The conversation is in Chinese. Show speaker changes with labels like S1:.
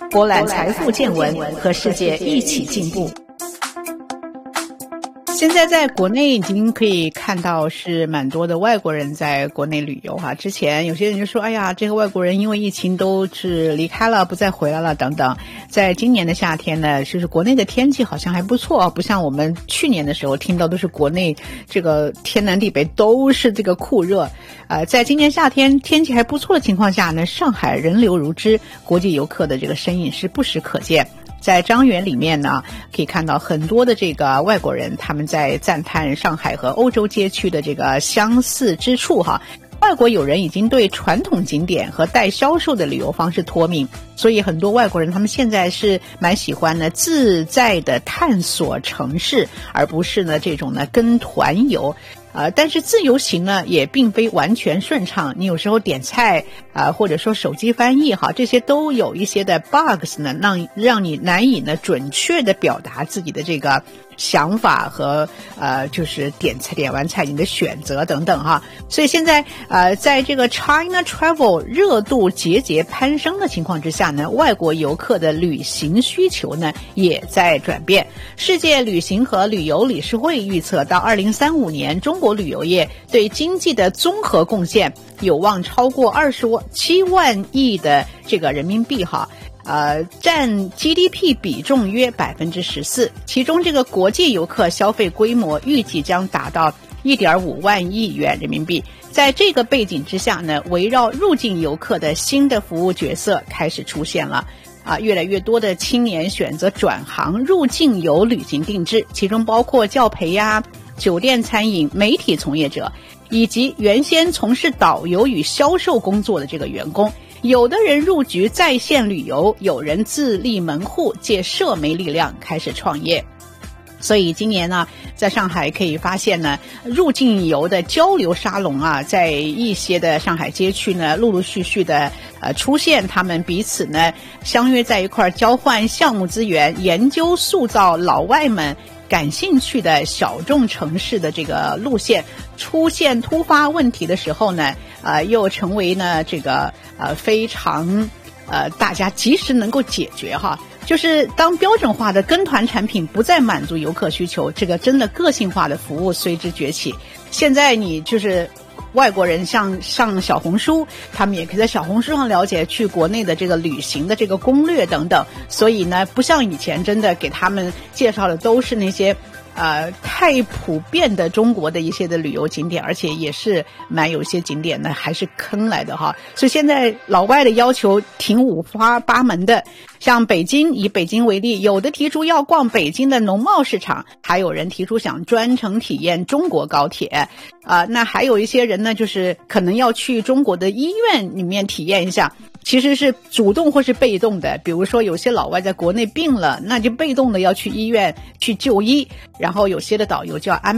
S1: 博览财富见闻，和世界一起进步。现在在国内已经可以看到是蛮多的外国人在国内旅游哈。之前有些人就说，哎呀，这个外国人因为疫情都是离开了，不再回来了等等。在今年的夏天呢，就是国内的天气好像还不错，不像我们去年的时候听到都是国内这个天南地北都是这个酷热。在今年夏天天气还不错的情况下呢，上海人流如织，国际游客的这个身影是不时可见。在张园里面呢，可以看到很多的这个外国人，他们在赞叹上海和欧洲街区的这个相似之处哈。外国友人已经对传统景点和带销售的旅游方式脱敏，所以很多外国人他们现在是蛮喜欢呢自在的探索城市，而不是呢这种呢跟团游。但是自由行呢也并非完全顺畅，你有时候点菜或者说手机翻译哈，这些都有一些的 bugs 呢，让你难以呢准确的表达自己的这个想法和就是点完菜你的选择等等哈。所以现在在这个 China Travel 热度节节攀升的情况之下呢，外国游客的旅行需求呢也在转变。世界旅行和旅游理事会预测，到2035年中国旅游业对经济的综合贡献有望超过27万亿的这个人民币哈。占 GDP 比重约 14%， 其中这个国际游客消费规模预计将达到 1.5 万亿元人民币。在这个背景之下呢，围绕入境游客的新的服务角色开始出现了。越来越多的青年选择转行入境游旅行定制，其中包括教培呀、酒店餐饮、媒体从业者，以及原先从事导游与销售工作的这个员工。有的人入局在线旅游，有人自立门户，借社媒力量开始创业。所以今年呢，在上海可以发现呢，入境游的交流沙龙在一些的上海街区呢，陆陆续续的出现，他们彼此呢相约在一块交换项目资源，研究塑造老外们感兴趣的小众城市的这个路线。出现突发问题的时候呢，又成为呢这个非常大家及时能够解决哈。就是当标准化的跟团产品不再满足游客需求，这个真的个性化的服务随之崛起。现在你就是外国人像上小红书，他们也可以在小红书上了解去国内的这个旅行的这个攻略等等。所以呢，不像以前真的给他们介绍的都是那些太普遍的中国的一些的旅游景点，而且也是蛮有一些景点呢还是坑来的哈。所以现在老外的要求挺五花八门的，像北京，以北京为例，有的提出要逛北京的农贸市场，还有人提出想专程体验中国高铁那还有一些人呢，就是可能要去中国的医院里面体验一下。其实是主动或是被动的，比如说有些老外在国内病了，那就被动的要去医院去就医，然后有些的导游就要安